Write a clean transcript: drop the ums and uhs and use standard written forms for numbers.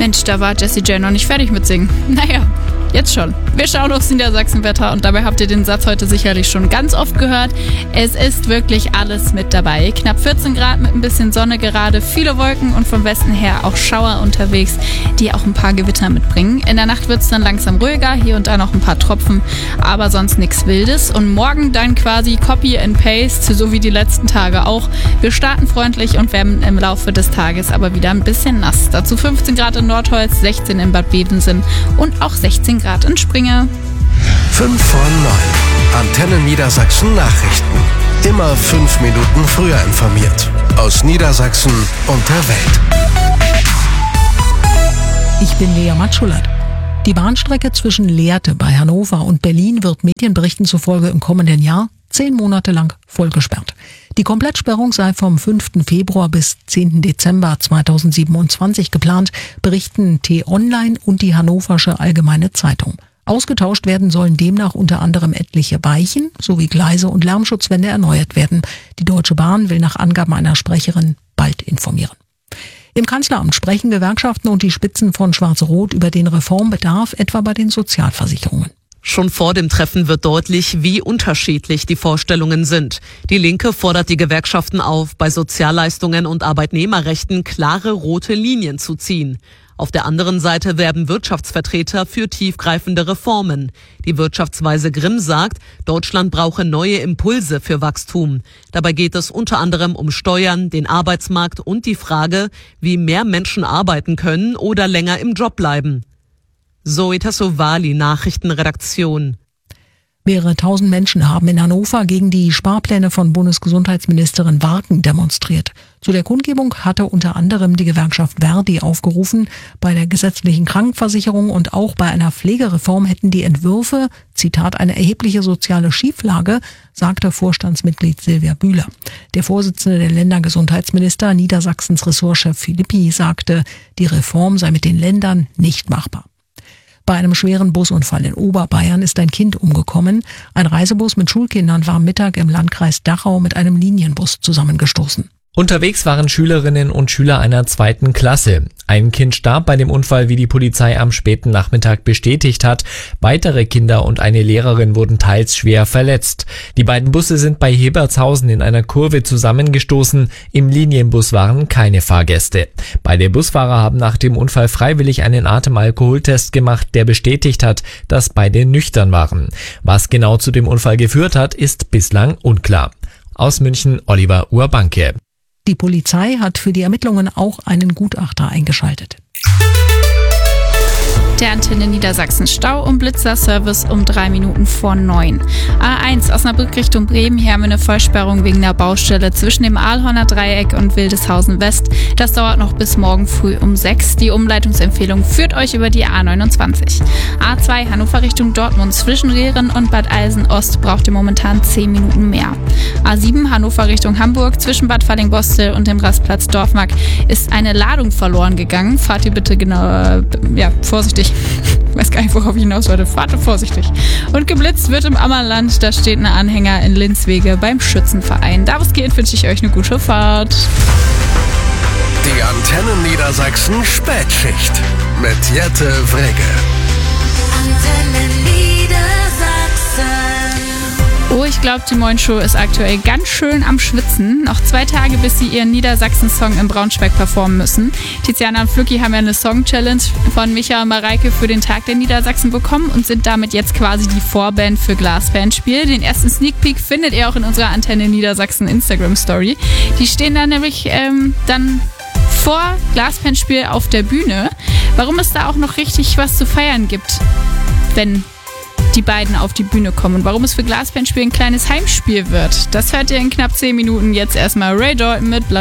Mensch, da war Jessie J noch nicht fertig mit Singen. Naja, jetzt schon. Wir schauen aufs Niedersachsenwetter und dabei habt ihr den Satz heute sicherlich schon ganz oft gehört. Es ist wirklich alles mit dabei. Knapp 14 Grad mit ein bisschen Sonne gerade, viele Wolken und vom Westen her auch Schauer unterwegs, die auch ein paar Gewitter mitbringen. In der Nacht wird es dann langsam ruhiger, hier und da noch ein paar Tropfen, aber sonst nichts Wildes. Und morgen dann quasi Copy and Paste, so wie die letzten Tage auch. Wir starten freundlich und werden im Laufe des Tages aber wieder ein bisschen nass. Dazu 15 Grad in Nordholz, 16 in Bad Bevensen und auch 16 Grad in Springe. 5 vor 9. Antenne Niedersachsen Nachrichten. Immer 5 Minuten früher informiert. Aus Niedersachsen und der Welt. Ich bin Lea Matschulert. Die Bahnstrecke zwischen Lehrte bei Hannover und Berlin wird Medienberichten zufolge im kommenden Jahr 10 Monate lang voll gesperrt. Die Komplettsperrung sei vom 5. Februar bis 10. Dezember 2027 geplant, berichten T-Online und die Hannoversche Allgemeine Zeitung. Ausgetauscht werden sollen demnach unter anderem etliche Weichen sowie Gleise und Lärmschutzwände erneuert werden. Die Deutsche Bahn will nach Angaben einer Sprecherin bald informieren. Im Kanzleramt sprechen Gewerkschaften und die Spitzen von Schwarz-Rot über den Reformbedarf, etwa bei den Sozialversicherungen. Schon vor dem Treffen wird deutlich, wie unterschiedlich die Vorstellungen sind. Die Linke fordert die Gewerkschaften auf, bei Sozialleistungen und Arbeitnehmerrechten klare rote Linien zu ziehen. Auf der anderen Seite werben Wirtschaftsvertreter für tiefgreifende Reformen. Die Wirtschaftsweise Grimm sagt, Deutschland brauche neue Impulse für Wachstum. Dabei geht es unter anderem um Steuern, den Arbeitsmarkt und die Frage, wie mehr Menschen arbeiten können oder länger im Job bleiben. Zoe Tassovali, Nachrichtenredaktion. Mehrere tausend Menschen haben in Hannover gegen die Sparpläne von Bundesgesundheitsministerin Warken demonstriert. Zu der Kundgebung hatte unter anderem die Gewerkschaft Verdi aufgerufen. Bei der gesetzlichen Krankenversicherung und auch bei einer Pflegereform hätten die Entwürfe, Zitat, eine erhebliche soziale Schieflage, sagte Vorstandsmitglied Silvia Bühler. Der Vorsitzende der Ländergesundheitsminister, Niedersachsens Ressortchef Philippi, sagte, die Reform sei mit den Ländern nicht machbar. Bei einem schweren Busunfall in Oberbayern ist ein Kind umgekommen. Ein Reisebus mit Schulkindern war am Mittag im Landkreis Dachau mit einem Linienbus zusammengestoßen. Unterwegs waren Schülerinnen und Schüler einer 2. Klasse. Ein Kind starb bei dem Unfall, wie die Polizei am späten Nachmittag bestätigt hat. Weitere Kinder und eine Lehrerin wurden teils schwer verletzt. Die beiden Busse sind bei Hebertshausen in einer Kurve zusammengestoßen. Im Linienbus waren keine Fahrgäste. Beide Busfahrer haben nach dem Unfall freiwillig einen Atemalkoholtest gemacht, der bestätigt hat, dass beide nüchtern waren. Was genau zu dem Unfall geführt hat, ist bislang unklar. Aus München, Oliver Urbanke. Die Polizei hat für die Ermittlungen auch einen Gutachter eingeschaltet. Der Antenne Niedersachsen Stau- und Blitzerservice um 3 Minuten vor 9. A1 Osnabrück Richtung Bremen, hier haben wir eine Vollsperrung wegen der Baustelle zwischen dem Aalhorner Dreieck und Wildeshausen West. Das dauert noch bis morgen früh um 6. Die Umleitungsempfehlung führt euch über die A29. A2 Hannover Richtung Dortmund zwischen Rehren und Bad Eilsen Ost braucht ihr momentan 10 Minuten mehr. A7 Hannover Richtung Hamburg zwischen Bad Falling-Bostel und dem Rastplatz Dorfmark ist eine Ladung verloren gegangen. Fahrt ihr bitte vorsichtig. Ich weiß gar nicht, worauf ich hinaus wollte. Fahrt vorsichtig. Und geblitzt wird im Ammerland. Da steht ein Anhänger in Linzwege beim Schützenverein. Da es geht, wünsche ich euch eine gute Fahrt. Die Antenne Niedersachsen Spätschicht mit Jette Wrege. Antenne Niedersachsen. Oh, ich glaube, die Moin Show ist aktuell ganz schön am Schwitzen. Noch 2 Tage, bis sie ihren Niedersachsen-Song in Braunschweig performen müssen. Tiziana und Fluki haben ja eine Song-Challenge von Micha und Mareike für den Tag der Niedersachsen bekommen und sind damit jetzt quasi die Vorband für Glasbandspiel. Den ersten Sneak Peek findet ihr auch in unserer Antenne Niedersachsen Instagram-Story. Die stehen dann nämlich dann vor Glasbandspiel auf der Bühne. Warum es da auch noch richtig was zu feiern gibt, wenn die beiden auf die Bühne kommen und warum es für Glasbandspiel ein kleines Heimspiel wird. Das hört ihr in knapp 10 Minuten. Jetzt erstmal Ray Dalton mit